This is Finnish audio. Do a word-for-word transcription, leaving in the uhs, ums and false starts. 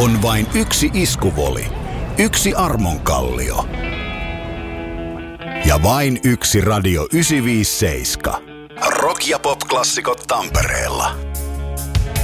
On vain yksi iskuvoli, yksi armonkallio ja vain yksi Radio yhdeksänsataaviisikymmentäseitsemän. Rock- ja pop-klassikot Tampereella.